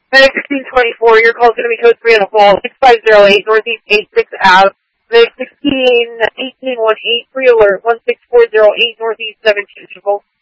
Medic 1624, your call's going to be code 3 on a fall, 6508 Northeast 86 Ave. Medic 161818, pre-alert, 16408 Northeast 17 Triple.